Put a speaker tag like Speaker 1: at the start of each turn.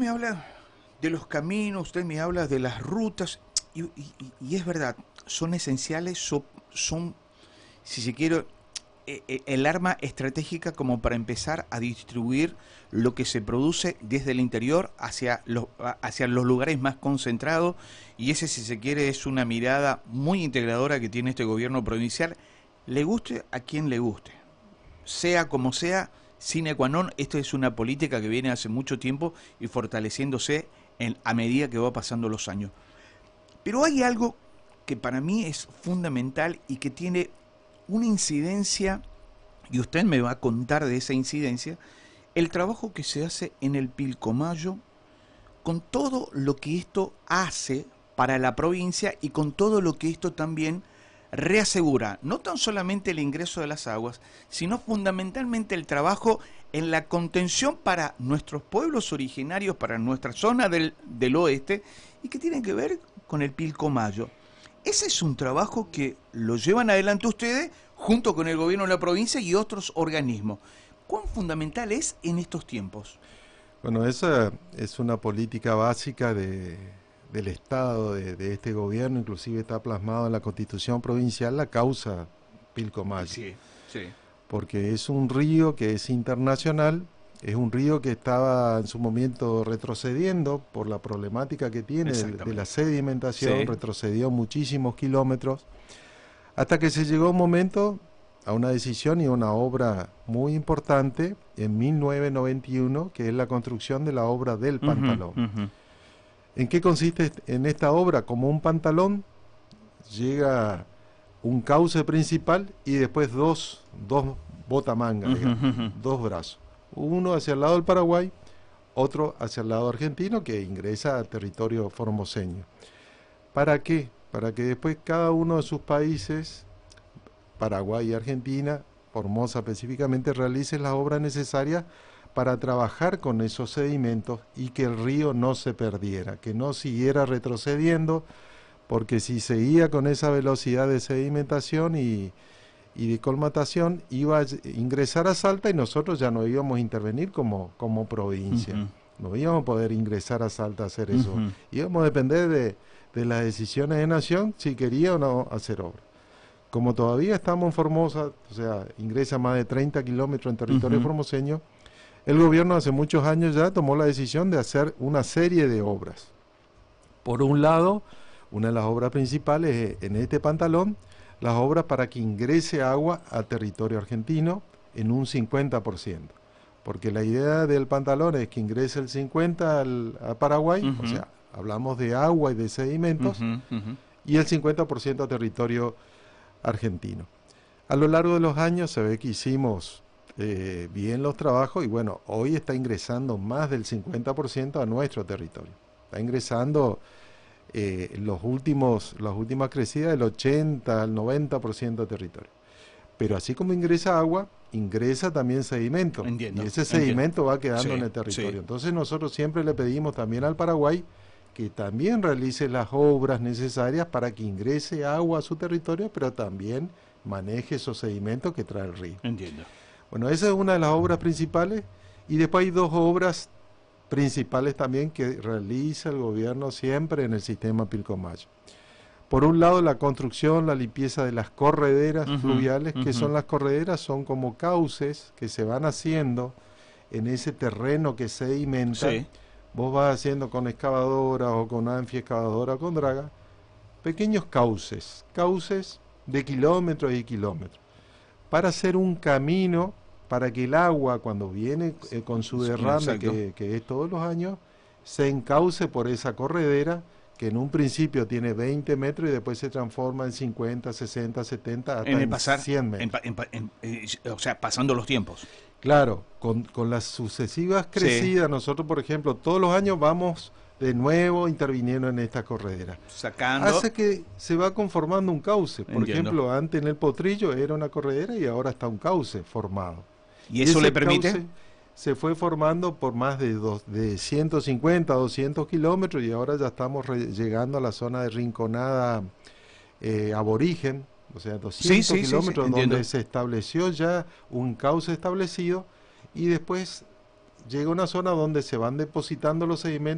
Speaker 1: me habla de los caminos, usted me habla de las rutas, y es verdad, son esenciales, son, si se quiere, el arma estratégica como para empezar a distribuir lo que se produce desde el interior hacia los lugares más concentrados, y ese, si se quiere, es una mirada muy integradora que tiene este gobierno provincial, le guste a quien le guste, sea como sea, sine qua non. Esto es una política que viene hace mucho tiempo y fortaleciéndose a medida que va pasando los años. Pero hay algo que para mí es fundamental y que tiene una incidencia, y usted me va a contar de esa incidencia, el trabajo que se hace en el Pilcomayo, con todo lo que esto hace para la provincia y con todo lo que esto también reasegura, no tan solamente el ingreso de las aguas, sino fundamentalmente el trabajo en la contención para nuestros pueblos originarios, para nuestra zona del oeste, y que tiene que ver con el Pilcomayo. Ese es un trabajo que lo llevan adelante ustedes junto con el gobierno de la provincia y otros organismos. ¿Cuán fundamental es en estos tiempos?
Speaker 2: Bueno, esa es una política básica del Estado, de este gobierno, inclusive está plasmado en la Constitución provincial la causa Pilcomayo.
Speaker 1: Sí, sí.
Speaker 2: Porque es un río que es internacional, es un río que estaba en su momento retrocediendo por la problemática que tiene de la sedimentación, sí. Retrocedió muchísimos kilómetros, hasta que se llegó un momento a una decisión y una obra muy importante en 1991, que es la construcción de la obra del Pantalón. ¿En qué consiste en esta obra? Como un pantalón, llega un cauce principal y después dos botamangas, dos brazos. Uno hacia el lado del Paraguay, otro hacia el lado argentino, que ingresa al territorio formoseño. ¿Para qué? Para que después cada uno de sus países, Paraguay y Argentina, Formosa específicamente, realice las obras necesarias para trabajar con esos sedimentos y que el río no se perdiera, que no siguiera retrocediendo, porque si seguía con esa velocidad de sedimentación y de colmatación, iba a ingresar a Salta y nosotros ya no íbamos a intervenir como provincia. No íbamos a poder ingresar a Salta a hacer eso. Íbamos a depender de las decisiones de Nación si quería o no hacer obra. Como todavía estamos en Formosa, o sea, ingresa más de 30 kilómetros en territorio formoseño, el gobierno hace muchos años ya tomó la decisión de hacer una serie de obras. Por un lado, una de las obras principales es en este pantalón, las obras para que ingrese agua al territorio argentino en un 50%. Porque la idea del pantalón es que ingrese el 50% a Paraguay, o sea, hablamos de agua y de sedimentos, y el 50% a territorio argentino. A lo largo de los años se ve que hicimos bien los trabajos y bueno, hoy está ingresando más del 50% a nuestro territorio. Está ingresando las últimas crecidas del 80 al 90% de territorio. Pero así como ingresa agua, ingresa también sedimento.
Speaker 1: Entiendo,
Speaker 2: y ese sedimento va quedando en el territorio. Entonces nosotros siempre le pedimos también al Paraguay que también realice las obras necesarias para que ingrese agua a su territorio, pero también maneje esos sedimentos que trae el río.
Speaker 1: Entiendo.
Speaker 2: Bueno, esa es una de las obras principales, y después hay dos obras principales también que realiza el gobierno siempre en el sistema Pilcomayo. Por un lado, la construcción, la limpieza de las correderas fluviales, que son las correderas, son como cauces que se van haciendo en ese terreno que sedimenta. Sí. Vos vas haciendo con excavadora o con anfiexcavadora o con draga, pequeños cauces de kilómetros y kilómetros, para hacer un camino para que el agua, cuando viene con su derrame, que es todos los años, se encauce por esa corredera, que en un principio tiene 20 metros y después se transforma en 50, 60, 70, hasta en 100 metros.
Speaker 1: O sea, pasando los tiempos.
Speaker 2: Claro, con las sucesivas crecidas, nosotros, por ejemplo, todos los años vamos de nuevo interviniendo en esta corredera.
Speaker 1: Sacando.
Speaker 2: Hace que se va conformando un cauce. Por ejemplo, antes en el Potrillo era una corredera y ahora está un cauce formado.
Speaker 1: ¿Y eso le permite?
Speaker 2: Se fue formando por más de 150 a 200 kilómetros y ahora ya estamos llegando a la zona de Rinconada aborigen, o sea, 200 kilómetros donde se estableció ya un cauce establecido, y después llega a una zona donde se van depositando los sedimentos